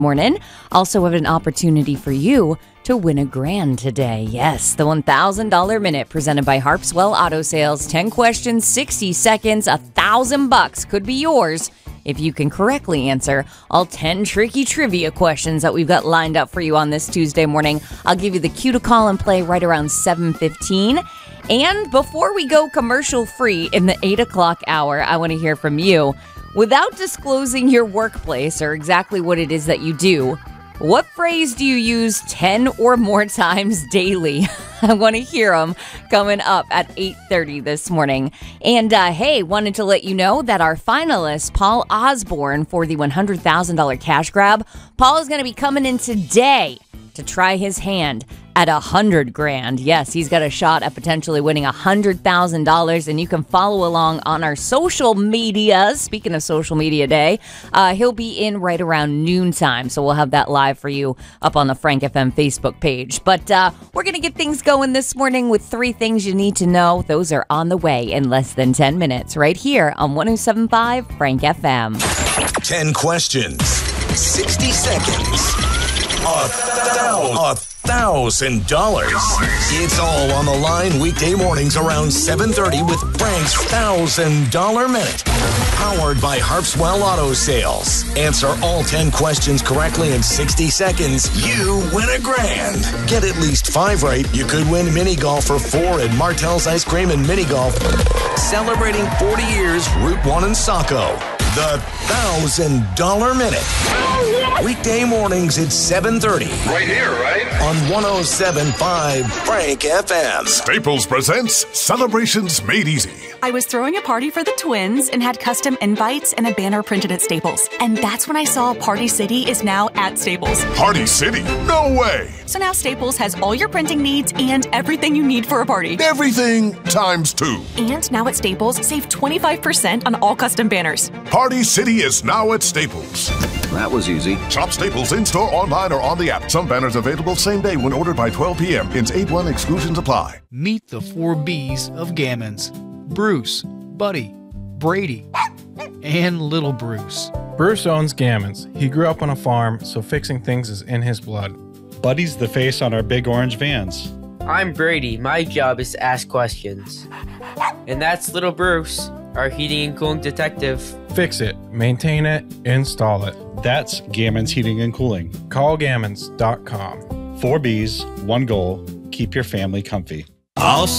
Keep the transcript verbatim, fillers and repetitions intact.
morning. Also have an opportunity for you to win a grand today. Yes, the one thousand dollars minute presented by Harpswell Auto Sales. ten questions, sixty seconds, a thousand bucks could be yours if you can correctly answer all ten tricky trivia questions that we've got lined up for you on this Tuesday morning. I'll give you the cue to call and play right around seven fifteen. And before we go commercial free in the eight o'clock hour, I want to hear from you. Without disclosing your workplace or exactly what it is that you do, what phrase do you use ten or more times daily? I want to hear them coming up at eight thirty this morning. And uh, hey, wanted to let you know that our finalist, Paul Osborne, for the one hundred thousand dollars cash grab, Paul is going to be coming in today to try his hand at a hundred grand. Yes, he's got a shot at potentially winning a hundred thousand dollars, and you can follow along on our social media. Speaking of social media day, uh, he'll be in right around noontime, so we'll have that live for you up on the Frank F M Facebook page. But uh, we're gonna get things going this morning with three things you need to know. Those are on the way in less than ten minutes, right here on one oh seven point five Frank F M. ten questions, sixty seconds, a thousand. Thousand dollars. It's all on the line weekday mornings around seven thirty with Frank's Thousand Dollar Minute, powered by Harpswell Auto Sales. Answer all ten questions correctly in sixty seconds. You win a grand. Get at least five right. You could win mini golf for four at Martell's Ice Cream and Mini Golf. Celebrating forty years, Route One in Saco. The Thousand Dollar Minute. Weekday mornings at seven thirty. Right here, right? On one oh seven point five Frank F M. Staples presents Celebrations Made Easy. I was throwing a party for the twins and had custom invites and a banner printed at Staples. And that's when I saw Party City is now at Staples. Party City? No way! So now Staples has all your printing needs and everything you need for a party. Everything times two. And now at Staples, save twenty-five percent on all custom banners. Party City is now at Staples. That was easy. Shop Staples in-store, online, or on the app. Some banners available same day when ordered by twelve p.m. Hence eight one exclusions apply. Meet the four B's of Gammons. Bruce, Buddy, Brady, and Little Bruce. Bruce owns Gammons. He grew up on a farm, so fixing things is in his blood. Buddy's the face on our big orange vans. I'm Brady. My job is to ask questions. And that's Little Bruce, our heating and cooling detective. Fix it, maintain it, install it. That's Gammons Heating and Cooling. Call gammons dot com. Four B's, one goal, keep your family comfy. Also